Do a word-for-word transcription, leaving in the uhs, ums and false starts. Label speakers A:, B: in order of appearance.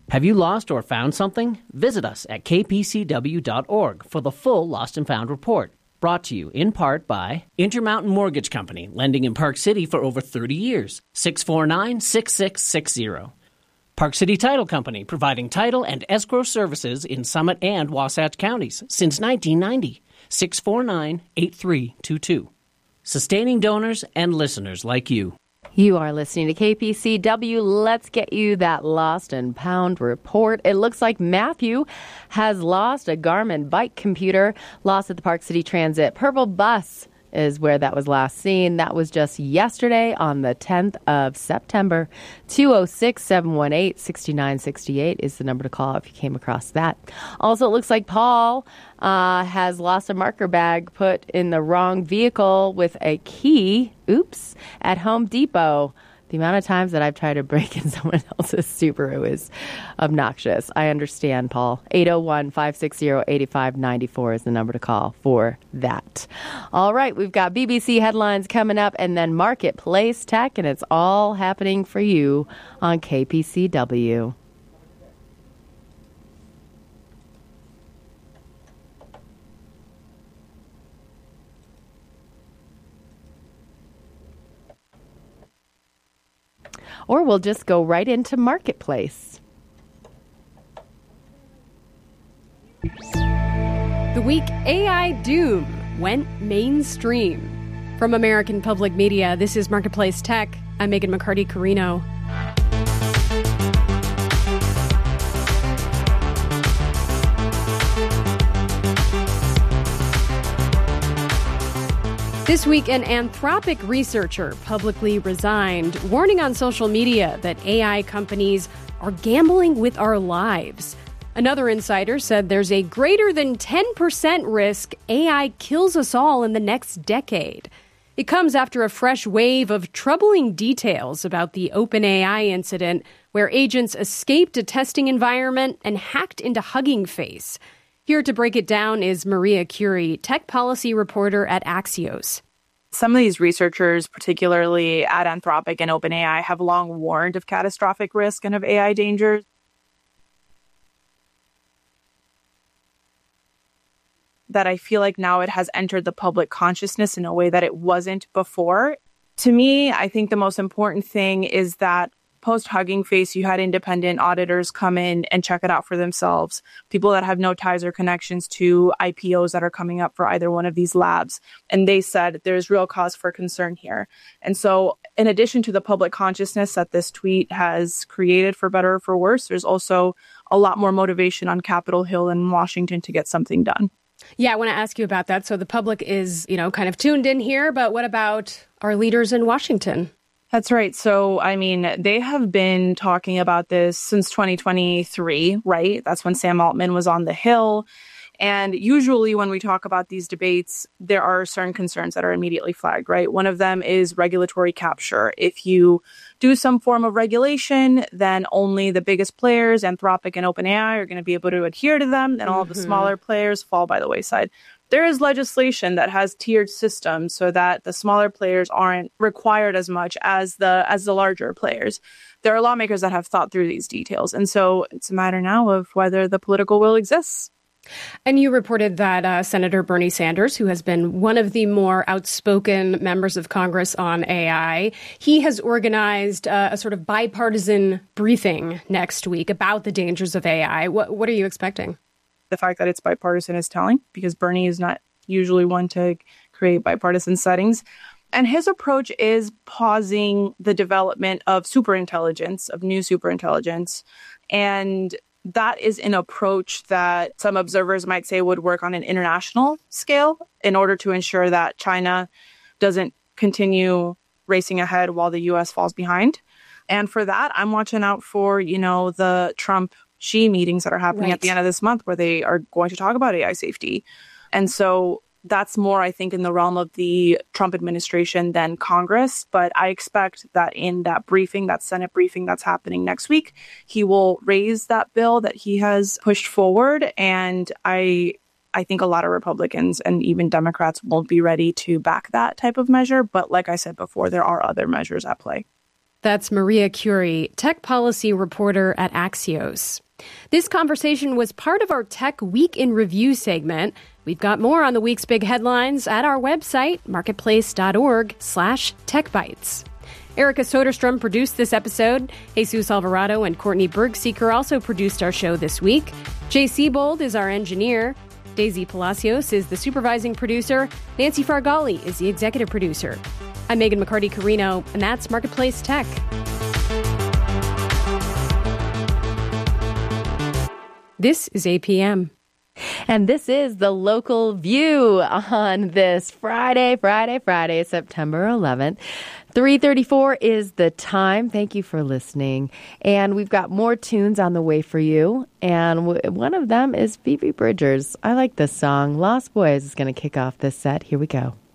A: Have you lost or found something? Visit us at k p c w dot org for the full Lost and Found report. Brought to you in part by Intermountain Mortgage Company, lending in Park City for over thirty years. six four nine, six six six zero. Park City Title Company, providing title and escrow services in Summit and Wasatch counties since nineteen ninety. six four nine, eight three two two. Sustaining donors and listeners like you.
B: You are listening to K P C W. Let's get you that Lost and Found report. It looks like Matthew has lost a Garmin bike computer, lost at the Park City Transit Purple Bus is where that was last seen. That was just yesterday on the tenth of September. two oh six, seven one eight, six nine six eight is the number to call if you came across that. Also, it looks like Paul uh, has lost a marker bag put in the wrong vehicle with a key, oops, at Home Depot. The amount of times that I've tried to break in someone else's Subaru is obnoxious. I understand, Paul. eight oh one, five six zero, eight five nine four is the number to call for that. All right, we've got B B C headlines coming up and then Marketplace Tech, and it's all happening for you on K P C W. Or we'll just go right into Marketplace.
C: The week A I doom went mainstream. From American Public Media, this is Marketplace Tech. I'm Megan McCarty-Carino. This week, an Anthropic researcher publicly resigned, warning on social media that A I companies are gambling with our lives. Another insider said there's a greater than ten percent risk A I kills us all in the next decade. It comes after a fresh wave of troubling details about the OpenAI incident, where agents escaped a testing environment and hacked into Hugging Face. Here to break it down is Maria Curie, tech policy reporter at Axios.
D: Some of these researchers, particularly at Anthropic and OpenAI, have long warned of catastrophic risk and of A I dangers. That I feel like now it has entered the public consciousness in a way that it wasn't before. To me, I think the most important thing is that post-Hugging Face, you had independent auditors come in and check it out for themselves. People that have no ties or connections to I P Os that are coming up for either one of these labs. And they said there's real cause for concern here. And so in addition to the public consciousness that this tweet has created, for better or for worse, there's also a lot more motivation on Capitol Hill and Washington to get something done.
C: Yeah, I want to ask you about that. So the public is, you know, kind of tuned in here, but what about our leaders in Washington?
D: That's right. So, I mean, they have been talking about this since twenty twenty-three, right? That's when Sam Altman was on the Hill. And usually when we talk about these debates, there are certain concerns that are immediately flagged, right? One of them is regulatory capture. If you do some form of regulation, then only the biggest players, Anthropic and OpenAI, are going to be able to adhere to them, and all mm-hmm. of the smaller players fall by the wayside. There is legislation that has tiered systems so that the smaller players aren't required as much as the as the larger players. There are lawmakers that have thought through these details. And so it's a matter now of whether the political will exists.
C: And you reported that uh, Senator Bernie Sanders, who has been one of the more outspoken members of Congress on A I, he has organized uh, a sort of bipartisan briefing next week about the dangers of A I. What, what are you expecting?
D: The fact that it's bipartisan is telling, because Bernie is not usually one to create bipartisan settings. And his approach is pausing the development of superintelligence, of new superintelligence. And that is an approach that some observers might say would work on an international scale in order to ensure that China doesn't continue racing ahead while the U S falls behind. And for that, I'm watching out for, you know, the Trump Xi meetings that are happening right at the end of this month, where they are going to talk about A I safety. And so that's more, I think, in the realm of the Trump administration than Congress. But I expect that in that briefing, that Senate briefing that's happening next week, he will raise that bill that he has pushed forward. And I I think a lot of Republicans and even Democrats won't be ready to back that type of measure. But like I said before, there are other measures at play.
C: That's Maria Curie, tech policy reporter at Axios. This conversation was part of our Tech Week in Review segment. We've got more on the week's big headlines at our website, marketplace.org slash techbytes. Erica Soderstrom produced this episode. Jesus Alvarado and Courtney Bergseeker also produced our show this week. Jay Siebold is our engineer. Daisy Palacios is the supervising producer. Nancy Fargali is the executive producer. I'm Megan McCarty-Carino, and that's Marketplace Tech. This is A P M.
B: And this is the Local View on this Friday, Friday, Friday, September eleventh. three thirty-four is the time. Thank you for listening. And we've got more tunes on the way for you. And w- one of them is Phoebe Bridgers. I like this song. Lost Boys is going to kick off this set. Here we go.